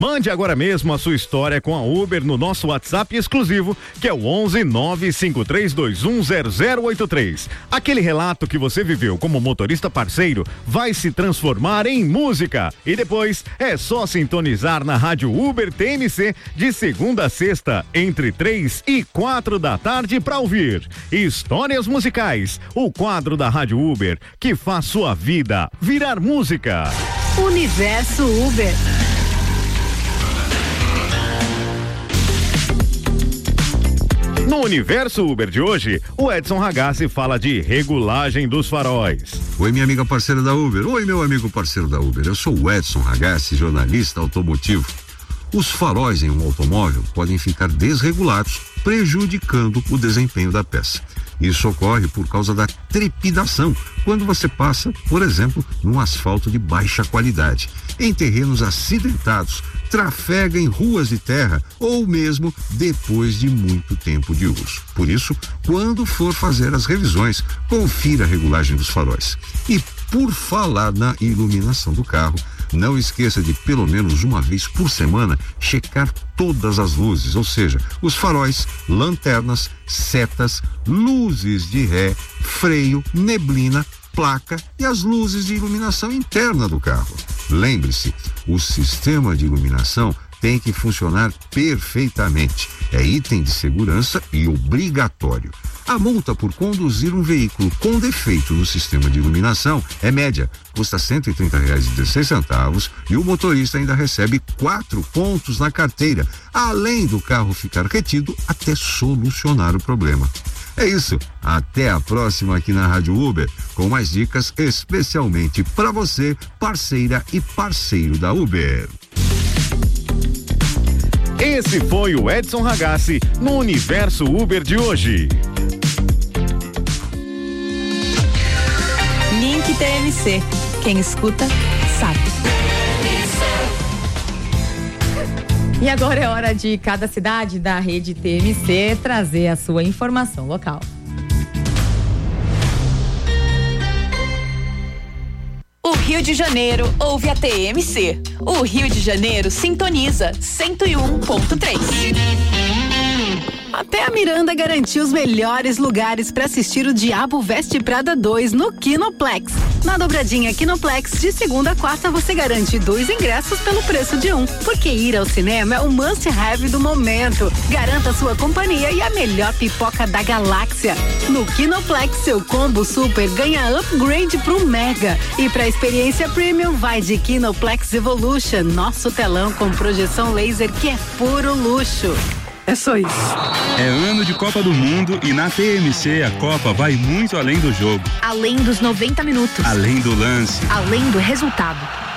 Mande agora mesmo a sua história com a Uber no nosso WhatsApp exclusivo, que é o 11 953210083. Aquele relato que você viveu como motorista parceiro vai se transformar em música. E depois é só sintonizar na Rádio Uber TMC de segunda a sexta, entre 3 e 4 da tarde para ouvir Histórias Musicais, o quadro da Rádio Uber que faz sua vida virar música. Universo Uber. No Universo Uber de hoje, o Edson Ragazzi fala de regulagem dos faróis. Oi, minha amiga parceira da Uber. Oi, meu amigo parceiro da Uber. Eu sou o Edson Ragazzi, jornalista automotivo. Os faróis em um automóvel podem ficar desregulados, prejudicando o desempenho da peça. Isso ocorre por causa da trepidação, quando você passa, por exemplo, num asfalto de baixa qualidade, em terrenos acidentados, trafega em ruas de terra ou mesmo depois de muito tempo de uso. Por isso, quando for fazer as revisões, confira a regulagem dos faróis. E por falar na iluminação do carro, não esqueça de pelo menos uma vez por semana checar todas as luzes, ou seja, os faróis, lanternas, setas, luzes de ré, freio, neblina, placa e as luzes de iluminação interna do carro. Lembre-se, o sistema de iluminação tem que funcionar perfeitamente. É item de segurança e obrigatório. A multa por conduzir um veículo com defeito no sistema de iluminação é média, custa R$130,16 e o motorista ainda recebe 4 pontos na carteira, além do carro ficar retido até solucionar o problema. É isso, até a próxima aqui na Rádio Uber, com mais dicas especialmente para você, parceira e parceiro da Uber. Esse foi o Edson Ragazzi no Universo Uber de hoje. Link TMC. Quem escuta, sabe. E agora é hora de cada cidade da rede TMC trazer a sua informação local. O Rio de Janeiro ouve a TMC. O Rio de Janeiro sintoniza 101.3. Até a Miranda garantiu os melhores lugares para assistir o Diabo Veste Prada 2 no Kinoplex. Na dobradinha Kinoplex, de segunda a quarta, você garante 2 ingressos pelo preço de 1. Porque ir ao cinema é o must-have do momento. Garanta sua companhia e a melhor pipoca da galáxia. No Kinoplex, seu combo super ganha upgrade pro Mega. E pra experiência premium, vai de Kinoplex Evolution, nosso telão com projeção laser que é puro luxo. É só isso. É ano de Copa do Mundo e na TMC a Copa vai muito além do jogo. Além dos 90 minutos. Além do lance. Além do resultado.